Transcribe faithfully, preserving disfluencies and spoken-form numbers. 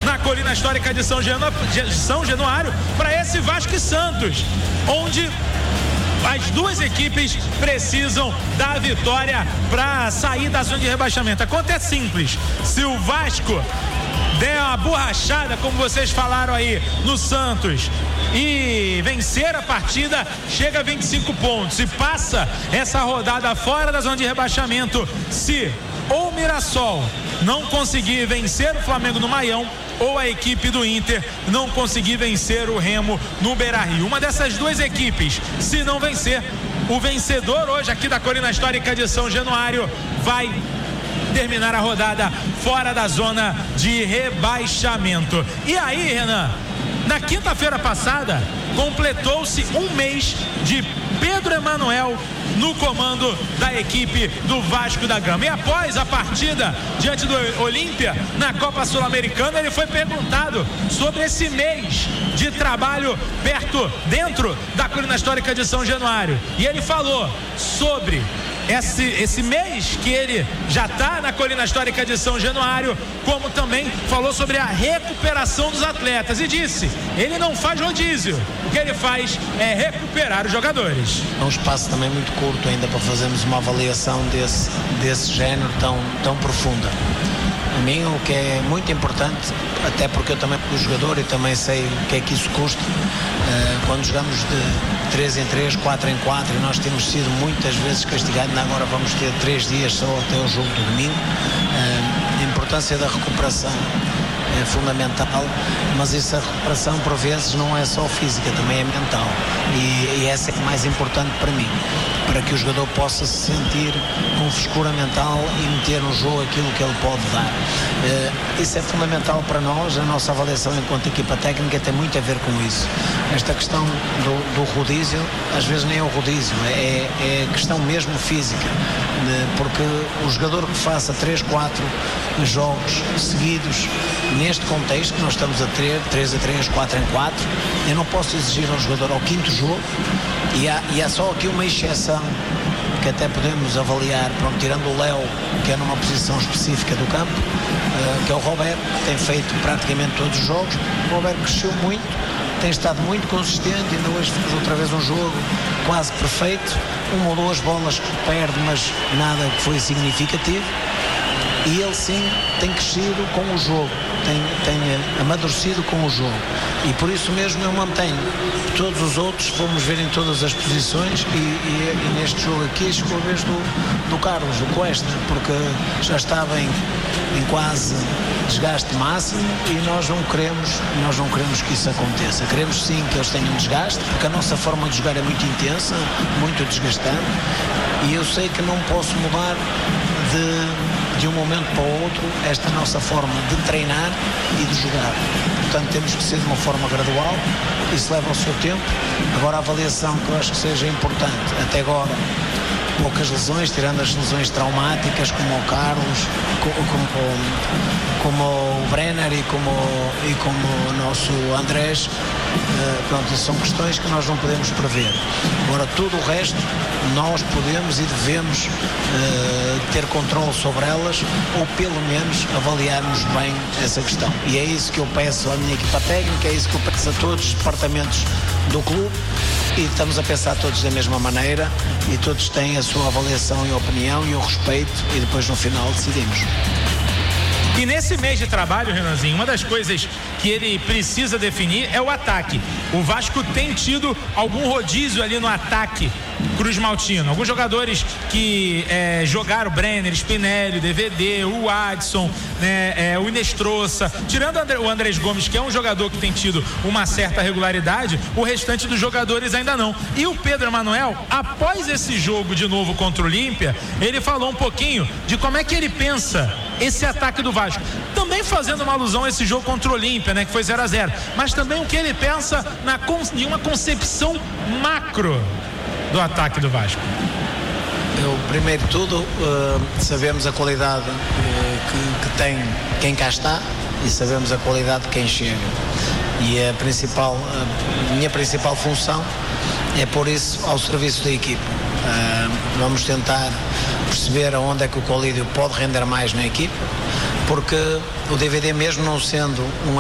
na colina histórica de São, Genu... São Januário para esse Vasco e Santos, onde as duas equipes precisam da vitória para sair da zona de rebaixamento. A conta é simples: se o Vasco der uma borrachada, como vocês falaram aí, no Santos e vencer a partida, chega a vinte e cinco pontos e passa essa rodada fora da zona de rebaixamento. Se ou o Mirassol não conseguir vencer o Flamengo no Maião, ou a equipe do Inter não conseguir vencer o Remo no Beira-Rio. Uma dessas duas equipes, se não vencer, o vencedor hoje aqui da colina histórica de São Januário vai terminar a rodada fora da zona de rebaixamento. E aí, Renan, na quinta-feira passada completou-se um mês de Pedro Emanuel no comando da equipe do Vasco da Gama. E após a partida diante do Olímpia na Copa Sul-Americana, ele foi perguntado sobre esse mês de trabalho perto, dentro da colina histórica de São Januário. E ele falou sobre Esse, esse mês que ele já está na colina histórica de São Januário, como também falou sobre a recuperação dos atletas e disse, ele não faz rodízio, o que ele faz é recuperar os jogadores. É um espaço também muito curto ainda para fazermos uma avaliação desse, desse género tão, tão profunda. A mim o que é muito importante, até porque eu também fui jogador e também sei o que é que isso custa, uh, quando jogamos de três em três, quatro em quatro, e nós temos sido muitas vezes castigados, agora vamos ter três dias só até o jogo do domingo. Uh, a importância da recuperação é fundamental, mas essa recuperação por vezes não é só física, também é mental, e, e essa é mais importante para mim, para que o jogador possa se sentir com frescura mental e meter no jogo aquilo que ele pode dar. Uh, isso é fundamental para nós. A nossa avaliação enquanto equipa técnica tem muito a ver com isso. Esta questão do, do rodízio, às vezes nem é o rodízio, é, é questão mesmo física, né? Porque o jogador que faça três, quatro jogos seguidos neste contexto que nós estamos a ter, três a três, quatro em quatro, eu não posso exigir ao jogador ao quinto jogo, e há, e há só aqui uma exceção que até podemos avaliar, pronto, tirando o Léo, que é numa posição específica do campo, uh, que é o Roberto, que tem feito praticamente todos os jogos. O Roberto cresceu muito, tem estado muito consistente, ainda hoje fez outra vez um jogo quase perfeito, uma ou duas bolas que perde, mas nada que foi significativo. E ele sim tem crescido com o jogo, tem, tem amadurecido com o jogo, e por isso mesmo eu mantenho. Todos os outros fomos ver em todas as posições, e, e, e neste jogo aqui chegou a vez do, do Carlos, do Cuesta, porque já estava em, em quase desgaste máximo, e nós não queremos, nós não queremos que isso aconteça. Queremos sim que eles tenham desgaste, porque a nossa forma de jogar é muito intensa, muito desgastante, e eu sei que não posso mudar de de um momento para o outro esta nossa forma de treinar e de jogar. Portanto, temos que ser de uma forma gradual, isso leva o seu tempo. Agora, a avaliação que eu acho que seja importante, até agora, poucas lesões, tirando as lesões traumáticas, como o Carlos, como, como, como o Brenner e como, e como o nosso Andrés. Uh, pronto, são questões que nós não podemos prever. Agora, tudo o resto nós podemos e devemos uh, ter controle sobre elas, ou pelo menos avaliarmos bem essa questão, e é isso que eu peço à minha equipa técnica, é isso que eu peço a todos os departamentos do clube, e estamos a pensar todos da mesma maneira, e todos têm a sua avaliação e opinião, e eu respeito, e depois no final decidimos. E nesse mês de trabalho, Renanzinho, uma das coisas que ele precisa definir é o ataque. O Vasco tem tido algum rodízio ali no ataque Cruz Maltino. Alguns jogadores que é, jogaram, Brenner, Spinelli, D V D, o Adson, né, é, o Inestrosa. Tirando o, André, o Andrés Gomes, que é um jogador que tem tido uma certa regularidade, o restante dos jogadores ainda não. E o Pedro Emanuel, após esse jogo de novo contra o Olímpia, ele falou um pouquinho de como é que ele pensa esse ataque do Vasco, também fazendo uma alusão a esse jogo contra o Olímpia, né, que foi zero a zero, mas também o que ele pensa na, em uma concepção macro do ataque do Vasco. Eu, primeiro de tudo, uh, sabemos a qualidade uh, que, que tem quem cá está, e sabemos a qualidade de quem chega, e a principal, a minha principal função é pôr isso ao serviço da equipe. Uh, vamos tentar perceber aonde é que o Colídio pode render mais na equipe, porque o D V D, mesmo não sendo um